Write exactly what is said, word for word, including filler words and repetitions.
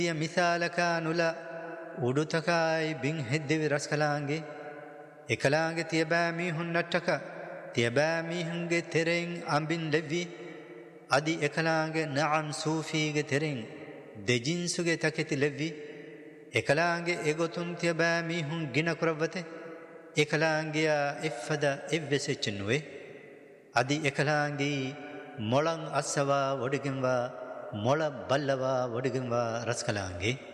මිසාලකානුල උඩුතකයි බින් හෙද්දෙවි රස්කලාංගේ එකලාංගේ තියබෑ මීහුන් නට්ටක තියබෑ මීහුන්ගේ තෙරෙන් අම්බින් ලෙව්වි අදි එකලාංගේ නඅම් සූෆීගේ තෙරෙන් දෙජින්සුගේ තකෙති ලෙව්වි එකලාංගේ එගොතුන් තියබෑ මීහුන් ගින කරවතේ එකලාංගේ එෆද එව්වෙසෙච්චනුවේ අදි එකලාංගේ මොළං අස්සවා වඩගෙන්වා මොළ බල්ලවා වඩගෙන්වා රස්කලාංගේ